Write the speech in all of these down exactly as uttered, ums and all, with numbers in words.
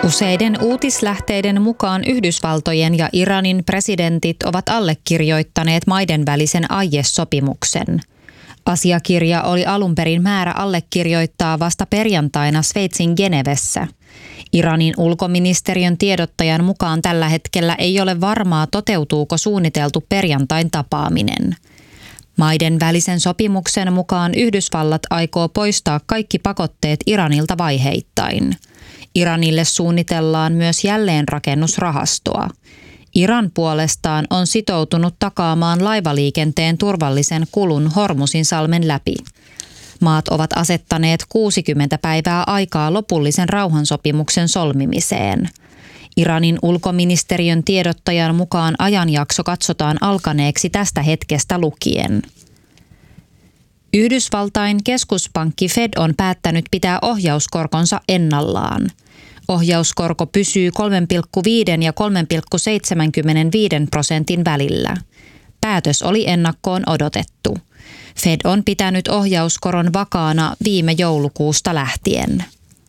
Useiden uutislähteiden mukaan Yhdysvaltojen ja Iranin presidentit ovat allekirjoittaneet maiden välisen aiesopimuksen. Asiakirja oli alun perin määrä allekirjoittaa vasta perjantaina Sveitsin Genevessä. Iranin ulkoministeriön tiedottajan mukaan tällä hetkellä ei ole varmaa, toteutuuko suunniteltu perjantain tapaaminen. Maiden välisen sopimuksen mukaan Yhdysvallat aikoo poistaa kaikki pakotteet Iranilta vaiheittain. Iranille suunnitellaan myös jälleenrakennusrahastoa. Iran puolestaan on sitoutunut takaamaan laivaliikenteen turvallisen kulun Hormuzinsalmen läpi. Maat ovat asettaneet kuusikymmentä päivää aikaa lopullisen rauhansopimuksen solmimiseen. Iranin ulkoministeriön tiedottajan mukaan ajanjakso katsotaan alkaneeksi tästä hetkestä lukien. Yhdysvaltain keskuspankki Fed on päättänyt pitää ohjauskorkonsa ennallaan. Ohjauskorko pysyy kolme pilkku viisi ja kolme pilkku seitsemänkymmentäviisi prosentin välillä. Päätös oli ennakkoon odotettu. Fed on pitänyt ohjauskoron vakaana viime joulukuusta lähtien.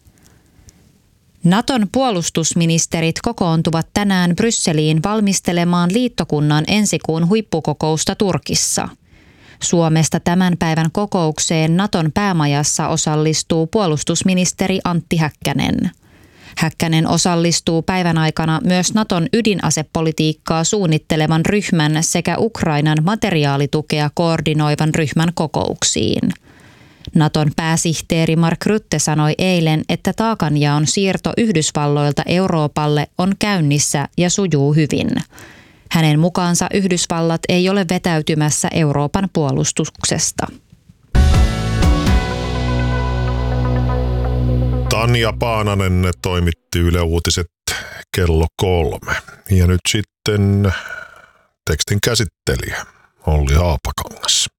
Naton puolustusministerit kokoontuvat tänään Brysseliin valmistelemaan liittokunnan ensi kuun huippukokousta Turkissa. Suomesta tämän päivän kokoukseen Naton päämajassa osallistuu puolustusministeri Antti Häkkänen. Häkkänen osallistuu päivän aikana myös Naton ydinasepolitiikkaa suunnittelevan ryhmän sekä Ukrainan materiaalitukea koordinoivan ryhmän kokouksiin. Naton pääsihteeri Mark Rutte sanoi eilen, että taakanjaon siirto Yhdysvalloilta Euroopalle on käynnissä ja sujuu hyvin. Hänen mukaansa Yhdysvallat ei ole vetäytymässä Euroopan puolustuksesta. Tanja Paananen toimitti Yle Uutiset kello kolme. Ja nyt sitten tekstin käsittelijä Olli Haapakangas.